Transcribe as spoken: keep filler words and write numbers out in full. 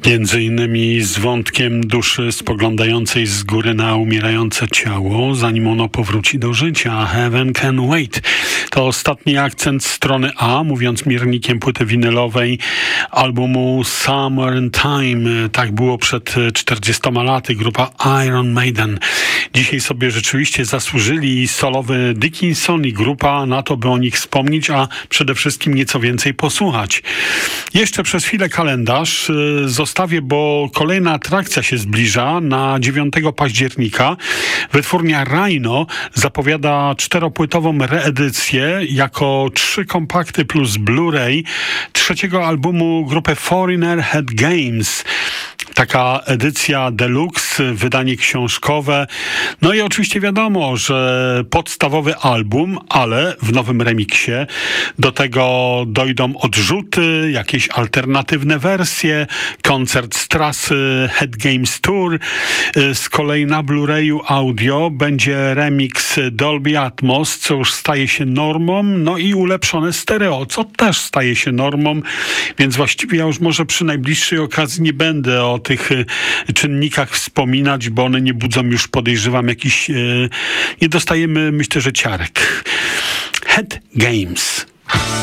Między innymi z wątkiem duszy spoglądającej z góry na umierające ciało, zanim ono powróci do życia. Heaven Can Wait. To ostatni akcent strony A, mówiąc miernikiem płyty winylowej albumu Summer in Time. Tak było przed czterdziestoma laty. Grupa Iron Maiden. Dzisiaj sobie rzeczywiście zasłużyli solowy Dickinson i grupa na to, by o nich wspomnieć, a przede wszystkim nieco więcej posłuchać. Jeszcze przez chwilę kalendarz zostawię, bo kolejna atrakcja się zbliża. Na dziewiątego października wytwórnia Rhino zapowiada czteropłytową reedycję jako trzy kompakty plus Blu-ray trzeciego albumu grupy Foreigner Head Games. Taka edycja deluxe, wydanie książkowe. No i oczywiście wiadomo, że podstawowy album, ale w nowym remiksie. Do tego dojdą odrzuty, jakieś alternatywne wersje, koncert z trasy Head Games Tour. Z kolei na Blu-rayu audio będzie remix Dolby Atmos, co już staje się normą, no i ulepszone stereo, co też staje się normą, więc właściwie ja już może przy najbliższej okazji nie będę o tych czynnikach wspominać, bo one nie budzą już, podejrzewam, jakiś... Nie dostajemy, myślę, że ciarek. Head Games.